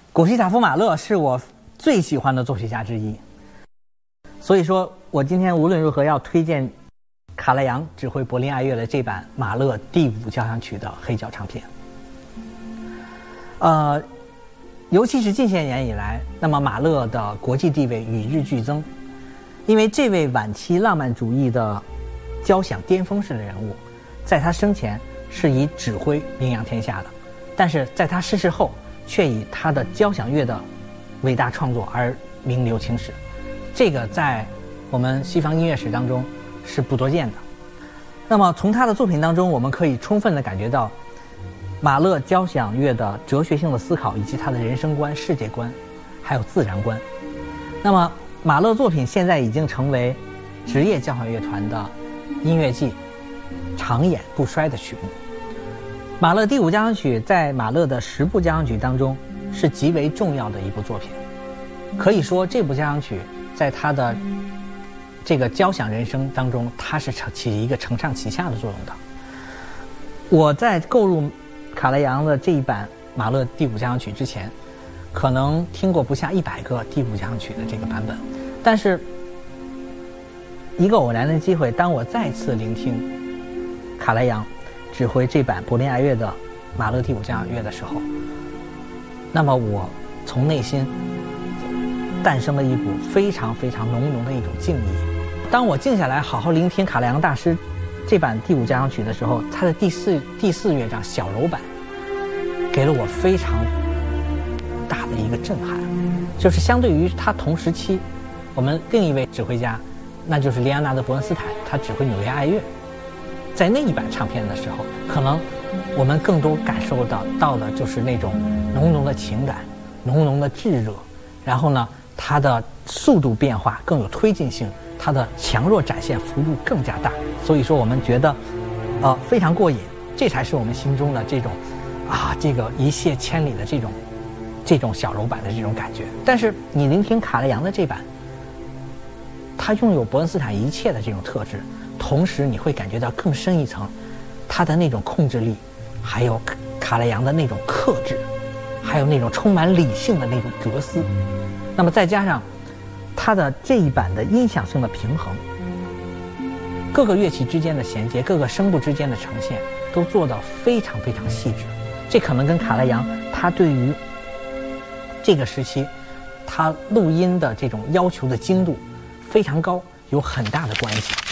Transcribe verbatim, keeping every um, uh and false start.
古西塔夫马勒是我最喜欢的作曲家之一，所以说我今天无论如何要推荐卡莱扬指挥柏林爱乐的这版马勒第五交响曲的黑胶唱片。呃，尤其是近些年以来，那么马勒的国际地位与日俱增，因为这位晚期浪漫主义的交响巅峰式的人物，在他生前是以指挥名扬天下的，但是在他逝世后，却以他的交响乐的伟大创作而名留青史。这个在我们西方音乐史当中是不多见的。那么从他的作品当中，我们可以充分地感觉到马勒交响乐的哲学性的思考，以及他的人生观、世界观，还有自然观。那么马勒作品现在已经成为职业交响乐团的音乐季常演不衰的曲目。马勒第五交响曲在马勒的十部交响曲当中是极为重要的一部作品，可以说这部交响曲在他的这个交响人生当中，它是起一个承上启下的作用的。我在购入卡莱扬的这一版马勒第五交响曲之前，可能听过不下一百个第五交响曲的这个版本，但是一个偶然的机会，当我再次聆听卡莱扬指挥这版柏林爱乐的马勒第五交响乐的时候，那么我从内心诞生了一股非常非常浓浓的一种敬意。当我静下来好好聆听卡莱扬大师这版第五交响曲的时候，他的第四第四乐章小柔版给了我非常大的一个震撼，就是相对于他同时期我们另一位指挥家，那就是列昂纳德·伯恩斯坦，他指挥纽约爱乐，在那一版唱片的时候，可能我们更多感受到到的就是那种浓浓的情感，浓浓的炙热，然后呢，它的速度变化更有推进性，它的强弱展现幅度更加大，所以说我们觉得呃非常过瘾，这才是我们心中的这种啊这个一泻千里的这种这种小柔版的这种感觉。但是你聆听卡莱扬的这版，它拥有伯恩斯坦一切的这种特质，同时你会感觉到更深一层它的那种控制力，还有卡莱扬的那种克制，还有那种充满理性的那种哲思。那么再加上它的这一版的音响性的平衡，各个乐器之间的衔接，各个声部之间的呈现都做得非常非常细致。这可能跟卡莱扬他对于这个时期他录音的这种要求的精度非常高有很大的关系。